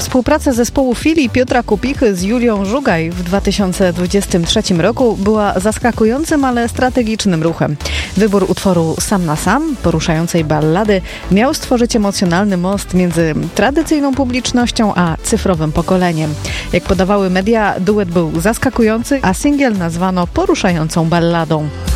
Współpraca zespołu Fili i Piotra Kupichy z Julią Żugaj w 2023 roku była zaskakującym, ale strategicznym ruchem. Wybór utworu Sam na Sam, poruszającej ballady, miał stworzyć emocjonalny most między tradycyjną publicznością a cyfrowym pokoleniem. Jak podawały media, duet był zaskakujący, a singiel nazwano poruszającą balladą.